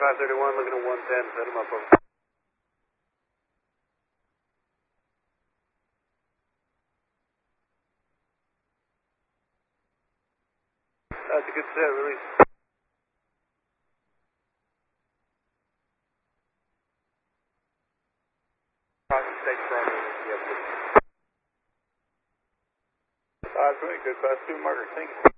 531, looking at 110, set him up over. That's a good set, release. Crossing stage Bravo, yep. 520, good, class 2 marker, thank you.